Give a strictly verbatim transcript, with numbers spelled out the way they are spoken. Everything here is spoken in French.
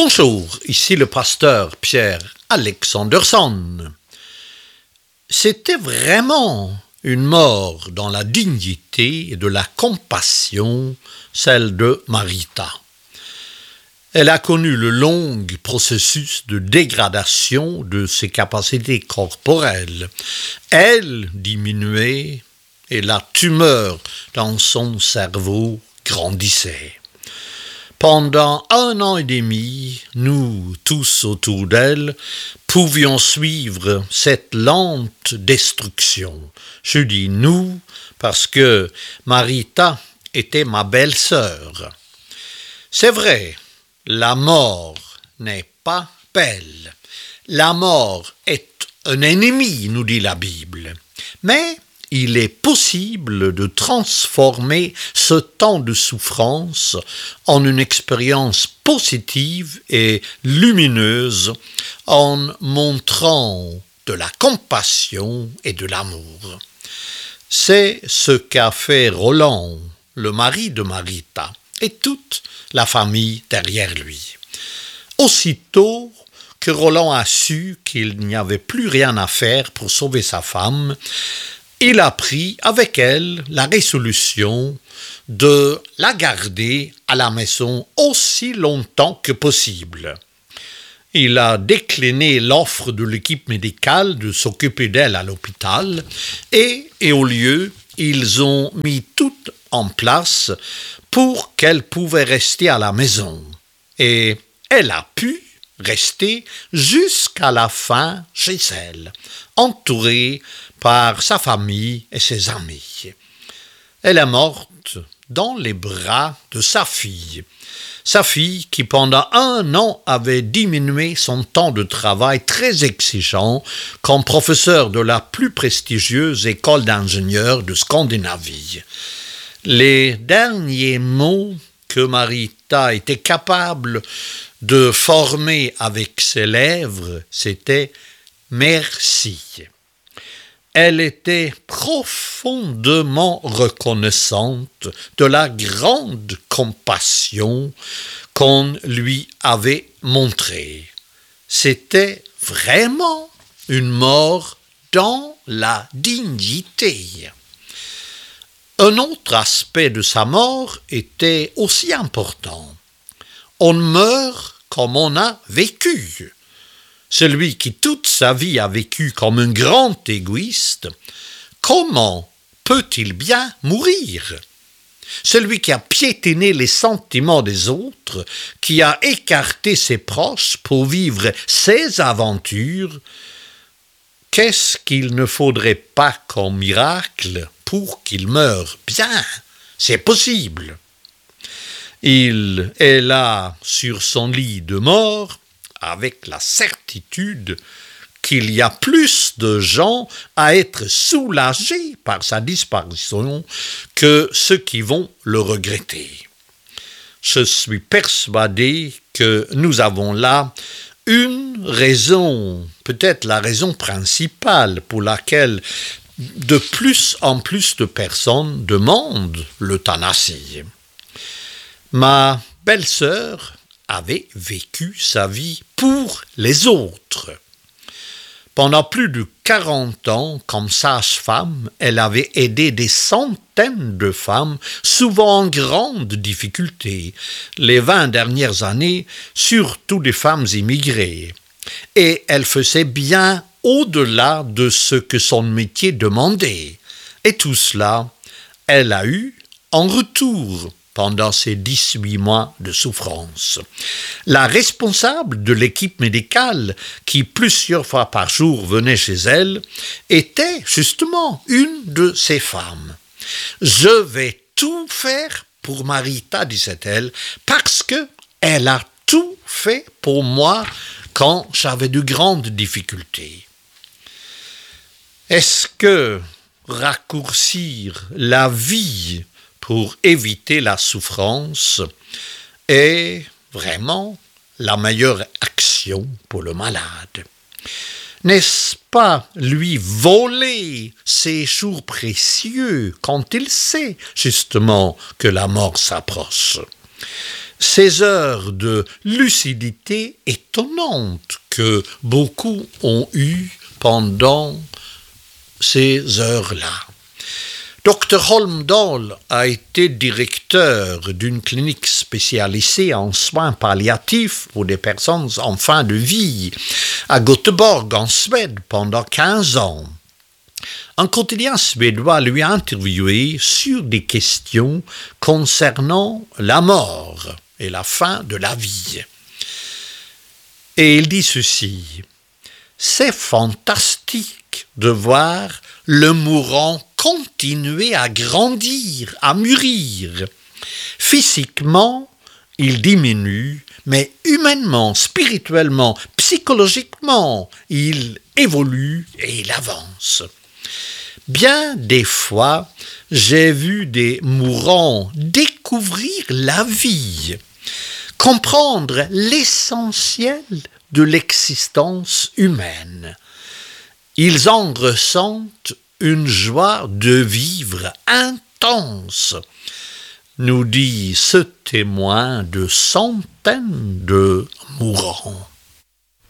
Bonjour, ici le pasteur Pierre Alexanderson. C'était vraiment une mort dans la dignité et de la compassion, celle de Marita. Elle a connu le long processus de dégradation de ses capacités corporelles. Elle diminuait et la tumeur dans son cerveau grandissait. Pendant un an et demi, nous, tous autour d'elle, pouvions suivre cette lente destruction. Je dis nous parce que Marita était ma belle-sœur. C'est vrai, la mort n'est pas belle. La mort est un ennemi, nous dit la Bible. Mais il est possible de transformer ce temps de souffrance en une expérience positive et lumineuse en montrant de la compassion et de l'amour. C'est ce qu'a fait Roland, le mari de Marita, et toute la famille derrière lui. Aussitôt que Roland a su qu'il n'y avait plus rien à faire pour sauver sa femme, il a pris avec elle la résolution de la garder à la maison aussi longtemps que possible. Il a décliné l'offre de l'équipe médicale de s'occuper d'elle à l'hôpital et, et au lieu, ils ont mis tout en place pour qu'elle pouvait rester à la maison. Et elle a pu rester jusqu'à la fin chez elle, entourée par sa famille et ses amis. Elle est morte dans les bras de sa fille. Sa fille qui pendant un an avait diminué son temps de travail très exigeant comme professeur de la plus prestigieuse école d'ingénieurs de Scandinavie. Les derniers mots que Marita était capable de former avec ses lèvres, c'était « merci ». Elle était profondément reconnaissante de la grande compassion qu'on lui avait montrée. C'était vraiment une mort dans la dignité. Un autre aspect de sa mort était aussi important. On meurt comme on a vécu. Celui qui toute sa vie a vécu comme un grand égoïste, comment peut-il bien mourir? Celui qui a piétiné les sentiments des autres, qui a écarté ses proches pour vivre ses aventures, qu'est-ce qu'il ne faudrait pas comme miracle pour qu'il meure bien? C'est possible. Il est là sur son lit de mort, avec la certitude qu'il y a plus de gens à être soulagés par sa disparition que ceux qui vont le regretter. Je suis persuadé que nous avons là une raison, peut-être la raison principale pour laquelle de plus en plus de personnes demandent l'euthanasie. Ma belle-sœur avait vécu sa vie pour les autres. Pendant plus de quarante ans, comme sage-femme, elle avait aidé des centaines de femmes, souvent en grande difficulté, les vingt dernières années, surtout des femmes immigrées. Et elle faisait bien au-delà de ce que son métier demandait. Et tout cela, elle a eu en retour pendant ces dix-huit mois de souffrance. La responsable de l'équipe médicale, qui plusieurs fois par jour venait chez elle, était justement une de ces femmes. « Je vais tout faire pour Marita », disait-elle, « parce qu'elle a tout fait pour moi quand j'avais de grandes difficultés. » Est-ce que raccourcir la vie pour éviter la souffrance est vraiment la meilleure action pour le malade? N'est-ce pas lui voler ses jours précieux quand il sait justement que la mort s'approche? ces heures de lucidité étonnantes que beaucoup ont eues pendant ces heures-là. docteur Holmdahl a été directeur d'une clinique spécialisée en soins palliatifs pour des personnes en fin de vie à Göteborg en Suède pendant quinze ans. Un quotidien suédois lui a interviewé sur des questions concernant la mort et la fin de la vie. Et il dit ceci: « C'est fantastique de voir le mourant continuer à grandir, à mûrir. Physiquement, il diminue, mais humainement, spirituellement, psychologiquement, il évolue et il avance. Bien des fois, j'ai vu des mourants découvrir la vie, comprendre l'essentiel de l'existence humaine. Ils en ressentent une joie de vivre intense, nous dit ce témoin de centaines de mourants. »